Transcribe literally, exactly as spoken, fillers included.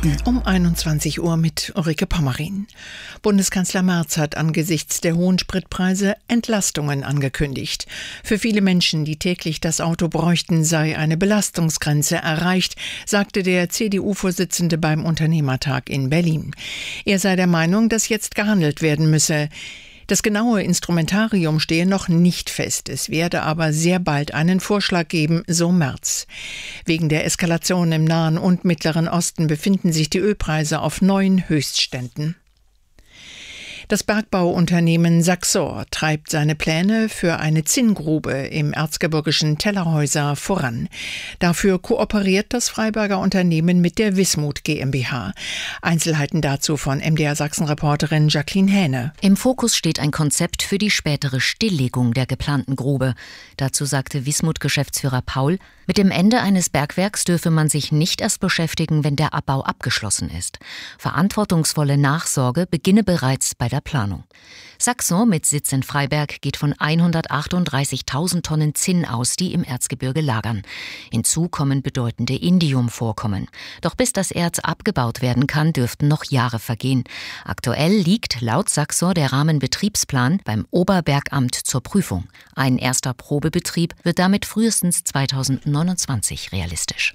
Um einundzwanzig Uhr mit Ulrike Pommerin. Bundeskanzler Merz hat angesichts der hohen Spritpreise Entlastungen angekündigt. Für viele Menschen, die täglich das Auto bräuchten, sei eine Belastungsgrenze erreicht, sagte der C D U-Vorsitzende beim Unternehmertag in Berlin. Er sei der Meinung, dass jetzt gehandelt werden müsse. Das genaue Instrumentarium stehe noch nicht fest, es werde aber sehr bald einen Vorschlag geben, so Merz. Wegen der Eskalation im Nahen und Mittleren Osten befinden sich die Ölpreise auf neuen Höchstständen. Das Bergbauunternehmen Saxor treibt seine Pläne für eine Zinngrube im erzgebirgischen Tellerhäuser voran. Dafür kooperiert das Freiberger Unternehmen mit der Wismut GmbH. Einzelheiten dazu von M D R Sachsen-Reporterin Jacqueline Hähne. Im Fokus steht ein Konzept für die spätere Stilllegung der geplanten Grube. Dazu sagte Wismut-Geschäftsführer Paul, mit dem Ende eines Bergwerks dürfe man sich nicht erst beschäftigen, wenn der Abbau abgeschlossen ist. Verantwortungsvolle Nachsorge beginne bereits bei der Planung. Saxon mit Sitz in Freiberg geht von hundertachtunddreißigtausend Tonnen Zinn aus, die im Erzgebirge lagern. Hinzu kommen bedeutende Indiumvorkommen. Doch bis das Erz abgebaut werden kann, dürften noch Jahre vergehen. Aktuell liegt laut Saxon der Rahmenbetriebsplan beim Oberbergamt zur Prüfung. Ein erster Probebetrieb wird damit frühestens zweitausendneunundzwanzig realistisch.